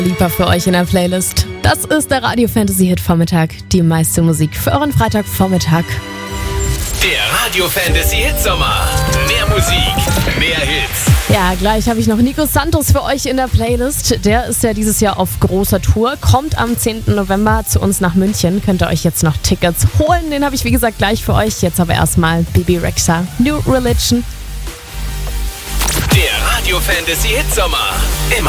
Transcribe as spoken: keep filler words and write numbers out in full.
Lieber für euch in der Playlist. Das ist der Radio Fantasy Hit Vormittag. Die meiste Musik für euren Freitagvormittag. Der Radio Fantasy Hit Sommer. Mehr Musik, mehr Hits. Ja, gleich habe ich noch Nico Santos für euch in der Playlist. Der ist ja dieses Jahr auf großer Tour, kommt am zehnten November zu uns nach München. Könnt ihr euch jetzt noch Tickets holen? Den habe ich wie gesagt gleich für euch. Jetzt aber erstmal Bebe Rexha, New Religion. Der Radio Fantasy Hit Sommer. Immer